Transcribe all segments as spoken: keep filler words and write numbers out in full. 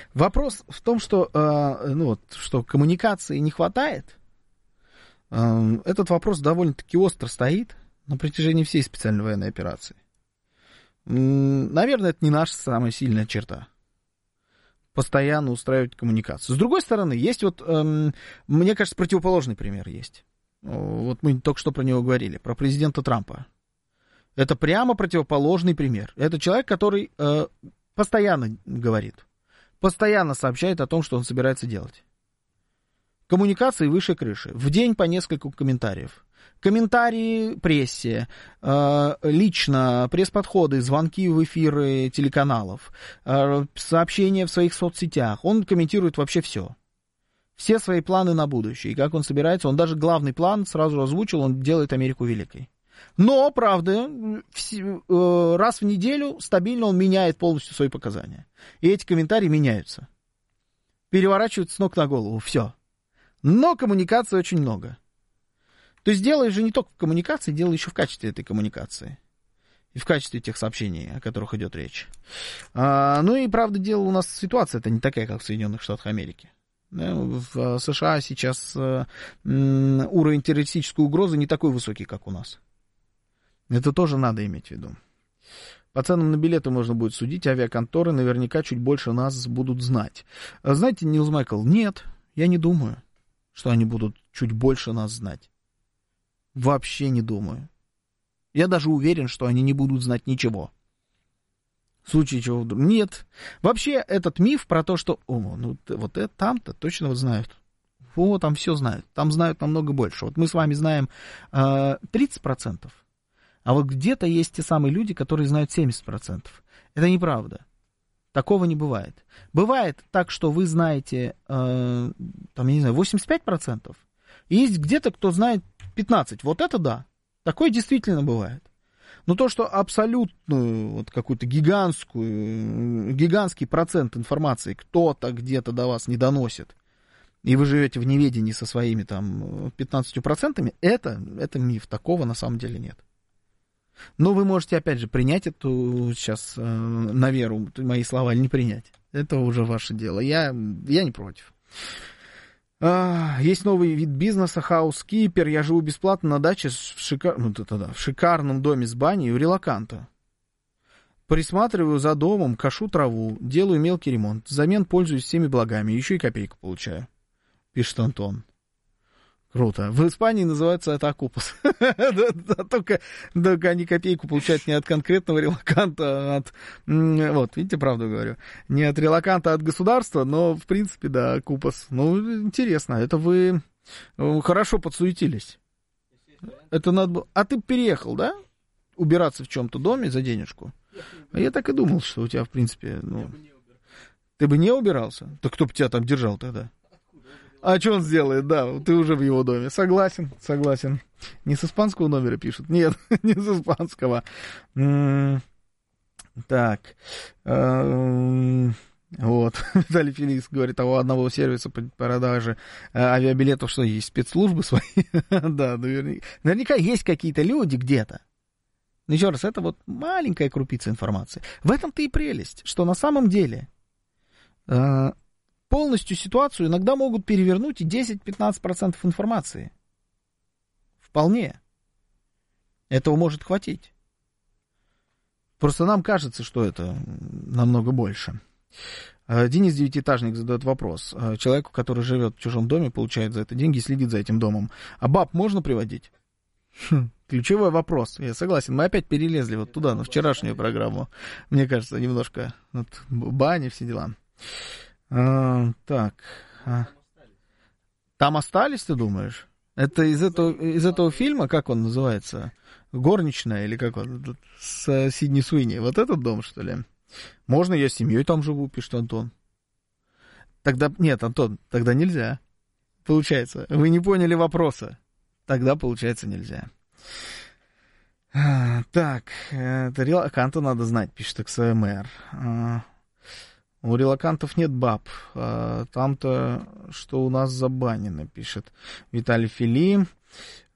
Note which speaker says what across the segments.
Speaker 1: Вопрос в том, что, э, ну, вот, что коммуникации не хватает. Э, этот вопрос довольно-таки остро стоит на протяжении всей специальной военной операции. Наверное, это не наша самая сильная черта. Постоянно устраивать коммуникацию. С другой стороны, есть вот, эм, мне кажется, противоположный пример есть. Вот мы только что про него говорили, про президента Трампа. Это прямо противоположный пример. Это человек, который э, постоянно говорит, постоянно сообщает о том, что он собирается делать. Коммуникации выше крыши. В день по нескольку комментариев. Комментарии прессе, э, лично пресс-подходы, звонки в эфиры телеканалов, э, сообщения в своих соцсетях. Он комментирует вообще все. Все свои планы на будущее. И как он собирается, он даже главный план сразу озвучил, он делает Америку великой. Но, правда, в, э, раз в неделю стабильно он меняет полностью свои показания. И эти комментарии меняются. Переворачиваются с ног на голову. Все. Но коммуникации очень много. То есть дело же не только в коммуникации, дело еще в качестве этой коммуникации. И в качестве тех сообщений, о которых идет речь. А, ну и, правда, дело у нас ситуация-то не такая, как в Соединенных Штатах Америки. В США сейчас э, уровень террористической угрозы не такой высокий, как у нас. Это тоже надо иметь в виду. По ценам на билеты можно будет судить. Авиаконторы наверняка чуть больше нас будут знать. Знаете, Нилс Майкл, нет, я не думаю, что они будут чуть больше нас знать. Вообще не думаю. Я даже уверен, что они не будут знать ничего. В случае чего вдруг... Нет. Вообще этот миф про то, что... О, ну вот это там-то точно вот знают. О, там все знают. Там знают намного больше. Вот мы с вами знаем э, тридцать процентов. А вот где-то есть те самые люди, которые знают семьдесят процентов. Это неправда. Такого не бывает. Бывает так, что вы знаете, э, там, я не знаю, восемьдесят пять процентов. И есть где-то, кто знает пятнадцать процентов. Вот это да. Такое действительно бывает. Но то, что абсолютную, вот какую-то гигантскую, гигантский процент информации кто-то где-то до вас не доносит, и вы живете в неведении со своими там пятнадцатью процентами, это, это миф. Такого на самом деле нет. Но вы можете, опять же, принять эту сейчас э, на веру мои слова или не принять. Это уже ваше дело. Я, я не против. А, есть новый вид бизнеса, хаускипер. Я живу бесплатно на даче в, шикар... ну, это, да, в шикарном доме с баней у релоканта. Присматриваю за домом, кошу траву, делаю мелкий ремонт. Взамен пользуюсь всеми благами, еще и копейку получаю. Пишет Антон. Круто. В Испании называется это окупас. Только они копейку получают не от конкретного релоканта, а от... Вот, видите, правду говорю. Не от релоканта, а от государства, но, в принципе, да, окупас. Ну, интересно, это вы хорошо подсуетились. Это надо было... А ты переехал, да? Убираться в чем-то доме за денежку? А я так и думал, что у тебя, в принципе, ну... Ты бы не убирался? Так кто бы тебя там держал тогда? А что он сделает? Да, ты уже в его доме. Согласен, согласен. Не с испанского номера пишут? Нет, не с испанского. М-м- так. М-м- вот. Виталий Феликс говорит, а у одного сервиса по продаже авиабилетов что, есть спецслужбы свои? Да, наверняка. Наверняка есть какие-то люди где-то. Но еще раз, это вот маленькая крупица информации. В этом-то и прелесть, что на самом деле... полностью ситуацию иногда могут перевернуть и десять-пятнадцать процентов информации. Вполне. Этого может хватить. Просто нам кажется, что это намного больше. Денис Девятиэтажник задает вопрос. Человеку, который живет в чужом доме, получает за это деньги и следит за этим домом. А баб можно приводить? Хм, ключевой вопрос. Я согласен. Мы опять перелезли вот туда, на вчерашнюю программу. Мне кажется, немножко вот, бани, все дела. А, так. А. Там остались, ты думаешь? Это из этого, из этого фильма, как он называется? Горничная или как он? С Сидни Суини. Вот этот дом, что ли? Можно, я с семьей там живу, пишет Антон. Тогда, нет, Антон, тогда нельзя. Получается, вы не поняли вопроса. Тогда, получается, нельзя. А, так, это релоканта надо знать, пишет икс эм эр. А, у релокантов нет баб. А, там-то, что у нас забанено, пишет Виталий Фили.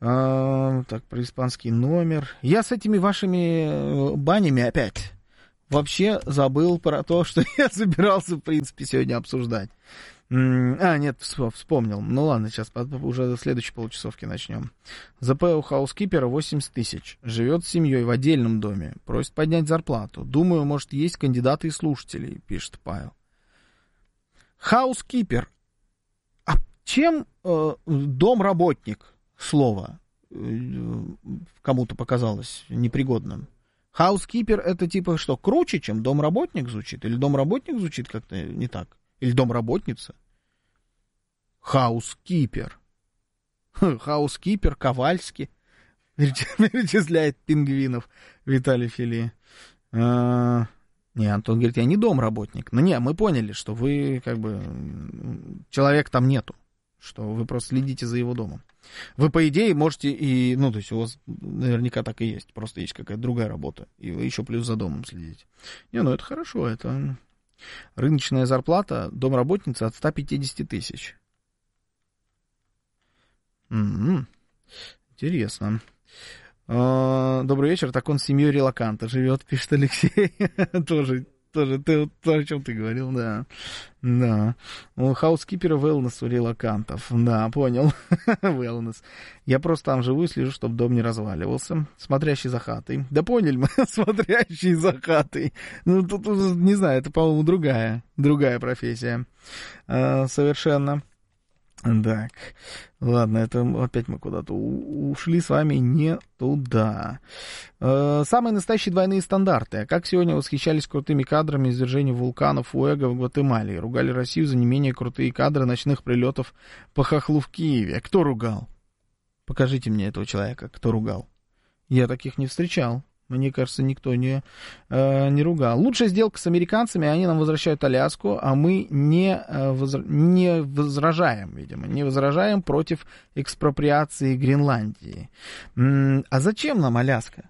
Speaker 1: А, так, про испанский номер. Я с этими вашими банями опять. вообще забыл про то, что я собирался, в принципе, сегодня обсуждать. А, нет, вспомнил. Ну ладно, сейчас уже следующей полчасовки начнем. ЗП у хаускипера восемьдесят тысяч. Живет с семьей в отдельном доме. Просит поднять зарплату. Думаю, может, есть кандидаты и слушатели, пишет Павел. Хаускипер. А чем э, домработник слово э, кому-то показалось непригодным? Хаускипер это типа что, круче, чем домработник звучит? Или домработник звучит как-то не так? Или домработница? Хаускипер. Хаускипер, Ковальский. Перечисляет пингвинов Виталий Фили. А, не, Антон говорит, я не домработник. Ну не, мы поняли, что вы как бы... Человека там нету. Что вы просто следите за его домом. Вы, по идее, можете и... Ну, то есть у вас наверняка так и есть. Просто есть какая-то другая работа. И вы еще плюс за домом следите. Не, ну это хорошо, это... Рыночная зарплата домработницы от ста пятидесяти тысяч. М-м-м. Интересно. Добрый вечер. Так он с семьей релоканта живет, пишет Алексей. Тоже, тоже, то, о чем ты говорил, да. Да. У хаускипера wellness у релокантов. Да, понял. Wellness. Я просто там живу и слежу, чтобы дом не разваливался. Смотрящий за хатой. Да поняли мы, смотрящий за хатой. Ну, тут, не знаю, это, по-моему, другая, другая профессия. А, совершенно. Так, ладно, это опять мы куда-то ушли с вами не туда. Самые настоящие двойные стандарты. А как сегодня восхищались крутыми кадрами извержения вулкана Фуэго в Гватемале? Ругали Россию за не менее крутые кадры ночных прилетов по хохлу в Киеве. Кто ругал? Покажите мне этого человека, кто ругал. Я таких не встречал. Мне кажется, никто не, э, не ругал. Лучшая сделка с американцами, они нам возвращают Аляску, а мы не, э, возра... не возражаем, видимо, не возражаем против экспроприации Гренландии. М-м, а зачем нам Аляска?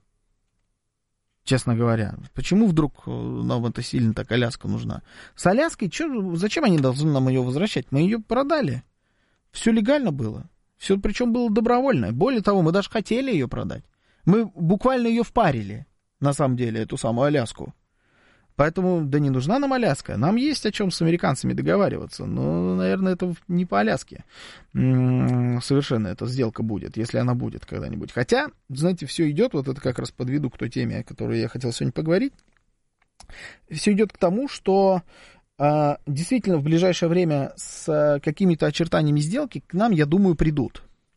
Speaker 1: Честно говоря, почему вдруг нам это сильно так Аляска нужна? С Аляской, чё, зачем они должны нам ее возвращать? Мы ее продали. Все легально было. Все, причем было добровольно. Более того, мы даже хотели ее продать. Мы буквально ее впарили, на самом деле, эту самую Аляску. Поэтому, да не нужна нам Аляска. Нам есть о чем с американцами договариваться. Но, наверное, это не по Аляске. Совершенно эта сделка будет, если она будет когда-нибудь. Хотя, знаете, все идет, вот это как раз подведу к той теме, о которой я хотел сегодня поговорить. Все идет к тому, что а, действительно в ближайшее время с какими-то очертаниями сделки к нам, я думаю, придут.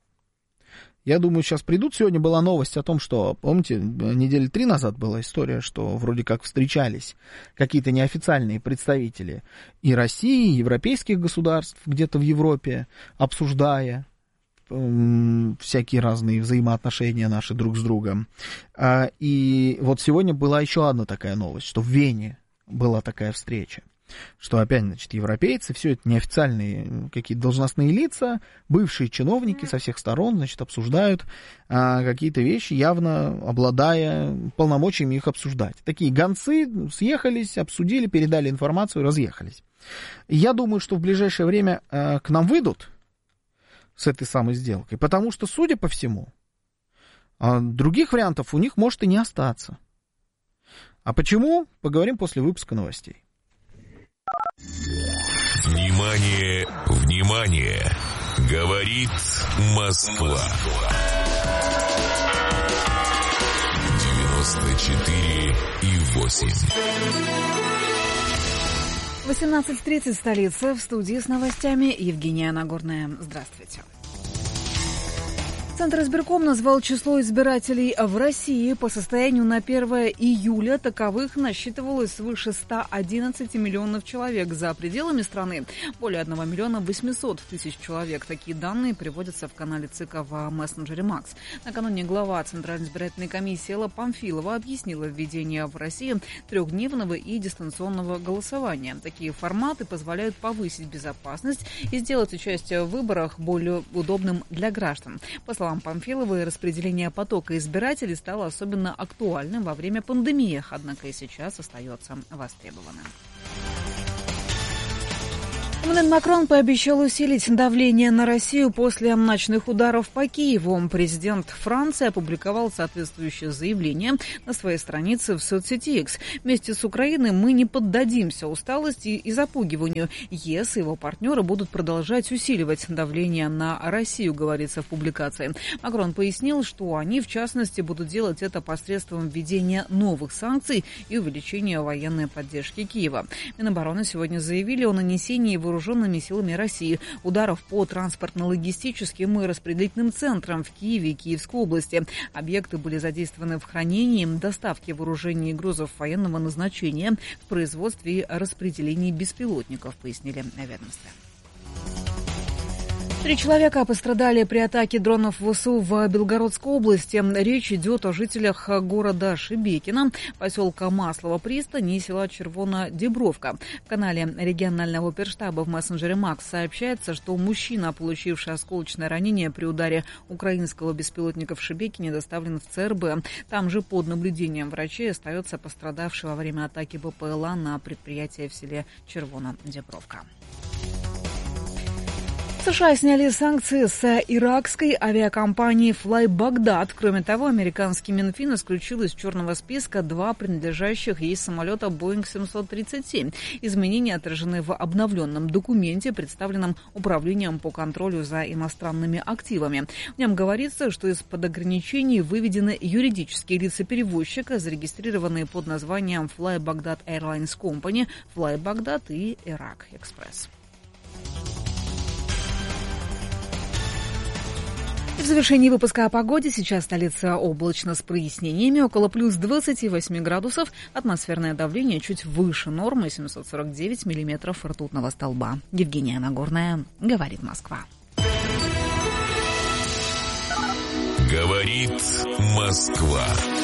Speaker 1: Я думаю, сейчас придут. Сегодня была новость о том, что, помните, недели три назад была история, что вроде как встречались какие-то неофициальные представители и России, и европейских государств где-то в Европе, обсуждая э, всякие разные взаимоотношения наши друг с другом. А, и вот сегодня была еще одна такая новость, что в Вене была такая встреча. Что опять, значит, европейцы, все это неофициальные какие-то должностные лица, бывшие чиновники со всех сторон, значит, обсуждают а, какие-то вещи, явно обладая полномочиями их обсуждать. Такие гонцы съехались, обсудили, передали информацию, разъехались. Я думаю, что в ближайшее время а, к нам выйдут с этой самой сделкой, потому что, судя по всему, а, других вариантов у них может и не остаться. А почему? Поговорим после выпуска новостей.
Speaker 2: Внимание, внимание! Говорит Москва. девяносто четыре и восемь.
Speaker 3: восемнадцать тридцать, столица. В студии с новостями Евгения Нагорная. Здравствуйте. Центр избирком назвал число избирателей в России. По состоянию на первое июля таковых насчитывалось свыше ста одиннадцати миллионов человек. За пределами страны более одного миллиона восьмисот тысяч человек. Такие данные приводятся в канале ЦИКа в мессенджере Макс. Накануне глава Центральной избирательной комиссии Элла Памфилова объяснила введение в России трехдневного и дистанционного голосования. Такие форматы позволяют повысить безопасность и сделать участие в выборах более удобным для граждан. По словам Памфиловой, распределение потока избирателей стало особенно актуальным во время пандемии, однако и сейчас остается востребованным. Эммануэль Макрон пообещал усилить давление на Россию после ночных ударов по Киеву. Президент Франции опубликовал соответствующее заявление на своей странице в соцсети X. Вместе с Украиной мы не поддадимся усталости и запугиванию. ЕС и его партнеры будут продолжать усиливать давление на Россию, говорится в публикации. Макрон пояснил, что они, в частности, будут делать это посредством введения новых санкций и увеличения военной поддержки Киева. Минобороны сегодня заявили о нанесении вооруженных вооруженными силами России ударов по транспортно-логистическим и распределительным центрам в Киеве и Киевской области. Объекты были задействованы в хранении, доставке вооружений и грузов военного назначения, в производстве и распределении беспилотников, пояснили на ведомстве. Три человека пострадали при атаке дронов ВСУ в Белгородской области. Речь идет о жителях города Шебекино, поселка Маслово-Пристань и села Червона-Дебровка. В канале регионального оперштаба в мессенджере Макс сообщается, что мужчина, получивший осколочное ранение при ударе украинского беспилотника в Шебекине, доставлен в ЦРБ. Там же под наблюдением врачей остается пострадавший во время атаки БПЛА на предприятие в селе Червона-Дебровка. США сняли санкции с иракской авиакомпании Fly Baghdad. Кроме того, американский Минфин исключил из черного списка два принадлежащих ей самолета Boeing семьсот тридцать семь. Изменения отражены в обновленном документе, представленном Управлением по контролю за иностранными активами. В нем говорится, что из-под ограничений выведены юридические лица перевозчика, зарегистрированные под названием Fly Baghdad Airlines Company, Fly Baghdad и Iraq Express. В завершении выпуска о погоде. Сейчас столица облачно с прояснениями, около плюс двадцати восьми градусов. Атмосферное давление чуть выше нормы, семьсот сорок девять миллиметров ртутного столба. Евгения Нагорная, говорит Москва.
Speaker 2: Говорит Москва.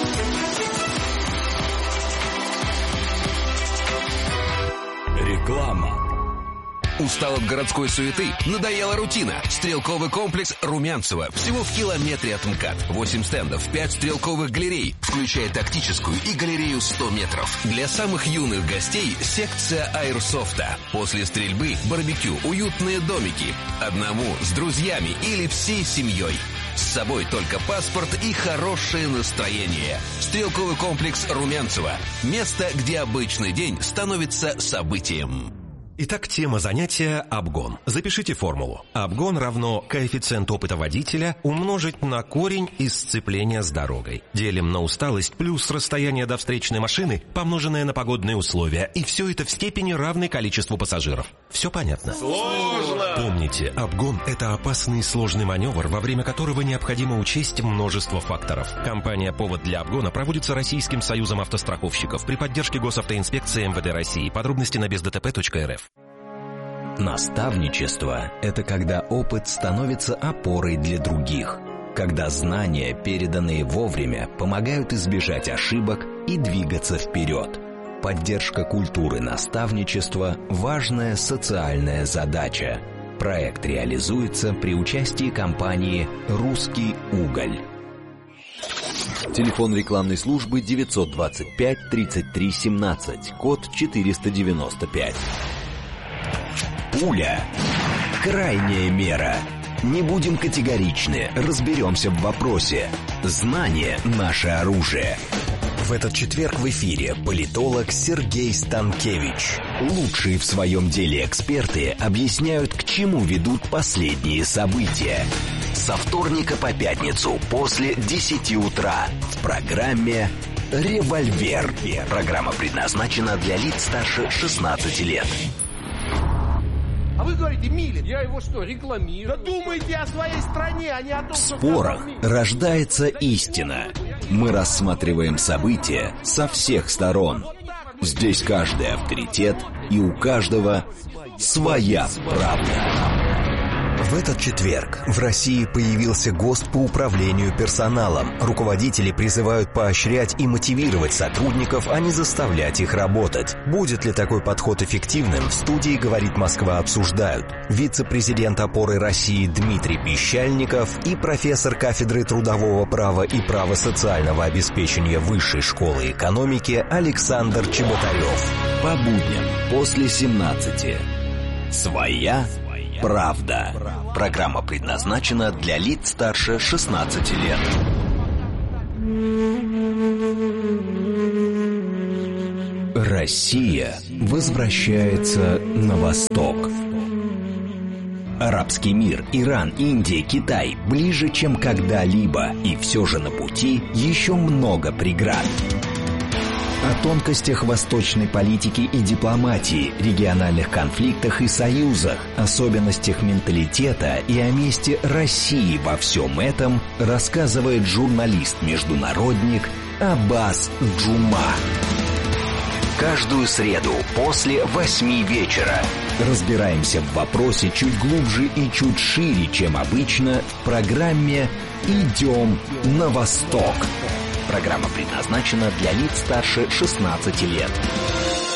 Speaker 4: Реклама. Устал от городской суеты? Надоела рутина? Стрелковый комплекс Румянцево. Всего в километре от МКАД. восемь стендов, пять стрелковых галерей, включая тактическую и галерею сто метров. Для самых юных гостей секция аэрсофта. После стрельбы барбекю, уютные домики. Одному, с друзьями или всей семьей. С собой только паспорт и хорошее настроение. Стрелковый комплекс Румянцево. Место, где обычный день становится событием.
Speaker 5: Итак, тема занятия – обгон. Запишите формулу. Обгон равно коэффициент опыта водителя умножить на корень из сцепления с дорогой. Делим на усталость плюс расстояние до встречной машины, помноженное на погодные условия. И все это в степени равной количеству пассажиров. Все понятно? Сложно! Помните, обгон – это опасный и сложный маневр, во время которого необходимо учесть множество факторов. Компания «Повод для обгона» проводится Российским союзом автостраховщиков при поддержке Госавтоинспекции эм вэ дэ России. Подробности на без дэ тэ пэ точка эр эф.
Speaker 6: Наставничество – это когда опыт становится опорой для других, когда знания, переданные вовремя, помогают избежать ошибок и двигаться вперед. Поддержка культуры наставничества – важная социальная задача. Проект реализуется при участии компании «Русский уголь».
Speaker 7: Телефон рекламной службы девятьсот двадцать пять тридцать три семнадцать, код четыреста девяносто пять.
Speaker 6: Пуля. Крайняя мера. Не будем категоричны, разберемся в вопросе. Знание – наше оружие. В этот четверг в эфире политолог Сергей Станкевич. Лучшие в своем деле эксперты объясняют, к чему ведут последние события. Со вторника по пятницу после десяти утра в программе «Револьвер». Программа предназначена для лиц старше шестнадцати лет.
Speaker 8: А вы говорите, Милин, я его что, рекламирую? Да думайте о своей стране, а не о том,
Speaker 6: В
Speaker 8: что...
Speaker 6: спорах рождается истина. Мы рассматриваем события со всех сторон. Здесь каждый авторитет, и у каждого своя правда. В этот четверг в России появился ГОСТ по управлению персоналом. Руководители призывают поощрять и мотивировать сотрудников, а не заставлять их работать. Будет ли такой подход эффективным, в студии «Говорит Москва» обсуждают вице-президент «Опоры России» Дмитрий Пищальников и профессор кафедры трудового права и права социального обеспечения Высшей школы экономики Александр Чеботарев. По будням после семнадцати. Своя правда. Программа предназначена для лиц старше шестнадцати лет. Россия возвращается на восток. Арабский мир, Иран, Индия, Китай ближе, чем когда-либо, и все же на пути еще много преград. О тонкостях восточной политики и дипломатии, региональных конфликтах и союзах, особенностях менталитета и о месте России во всем этом рассказывает журналист-международник Аббас Джума. Каждую среду после восьми вечера разбираемся в вопросе чуть глубже и чуть шире, чем обычно, в программе «Идем на восток». Программа предназначена для лиц старше шестнадцати лет.